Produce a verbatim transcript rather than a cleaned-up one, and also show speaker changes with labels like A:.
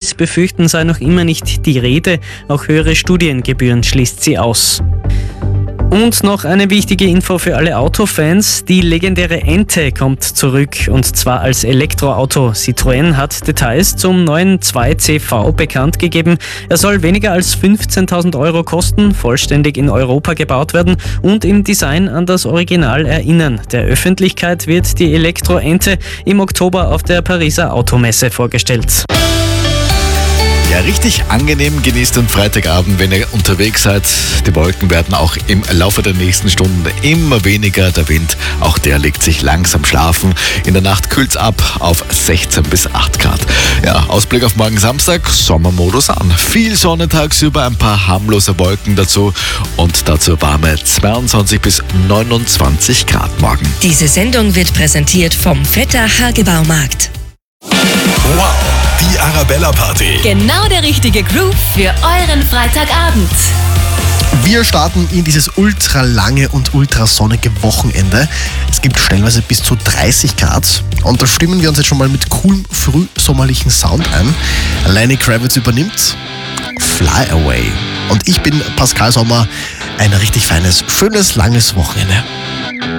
A: Preis befürchten sei noch immer nicht die Rede. Auch höhere Studiengebühren schließt sie aus. Und noch eine wichtige Info für alle Autofans. Die legendäre Ente kommt zurück, und zwar als Elektroauto. Citroën hat Details zum neuen zwei C V bekannt gegeben. Er soll weniger als fünfzehntausend Euro kosten, vollständig in Europa gebaut werden und im Design an das Original erinnern. Der Öffentlichkeit wird die Elektro-Ente im Oktober auf der Pariser Automesse vorgestellt.
B: Ja, richtig angenehm genießt den Freitagabend, wenn ihr unterwegs seid. Die Wolken werden auch im Laufe der nächsten Stunden immer weniger. Der Wind, auch der legt sich langsam schlafen. In der Nacht kühlt's ab auf sechzehn bis acht Grad. Ja, Ausblick auf morgen Samstag, Sommermodus an. Viel Sonne tagsüber, ein paar harmlose Wolken dazu und dazu warme zweiundzwanzig bis neunundzwanzig Grad morgen.
C: Diese Sendung wird präsentiert vom Vetter Hagebaumarkt.
D: Wow, die Arabella-Party.
E: Genau der richtige Groove für euren Freitagabend.
F: Wir starten in dieses ultra lange und ultra sonnige Wochenende. Es gibt stellenweise bis zu dreißig Grad. Und da stimmen wir uns jetzt schon mal mit coolem frühsommerlichen Sound ein. Lenny Kravitz übernimmt Fly Away. Und ich bin Pascal Sommer. Ein richtig feines, schönes, langes Wochenende.